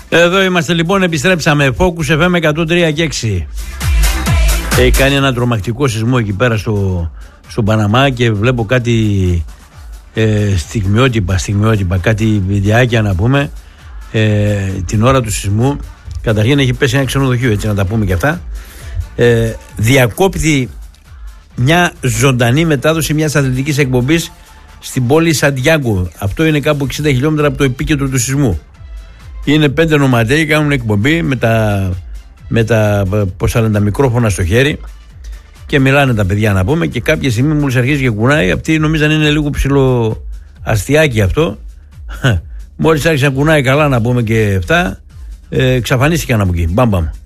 Εδώ είμαστε λοιπόν, επιστρέψαμε. Focus FM 103 και 6. Έχει κάνει ένα τρομακτικό σεισμό εκεί πέρα στο Παναμά και βλέπω κάτι στιγμιότυπα, κάτι βιντεάκια να πούμε, την ώρα του σεισμού. Καταρχήν έχει πέσει ένα ξενοδοχείο, έτσι να τα πούμε και αυτά. Διακόπτει μια ζωντανή μετάδοση μιας αθλητικής εκπομπής στην πόλη Σαντιάγκο. Αυτό είναι κάπου 60 χιλιόμετρα από το επίκεντρο του σεισμού. Είναι 5 νοματέοι, κάνουν εκπομπή με τα μικρόφωνα στο χέρι και μιλάνε τα παιδιά να πούμε, και κάποια στιγμή μόλις αρχίζει και κουνάει, αυτοί νομίζαν είναι λίγο ψηλό αστιάκι αυτό. Μόλις άρχισε να κουνάει καλά να πούμε και αυτά, εξαφανίστηκαν από εκεί, μπαμπαμ.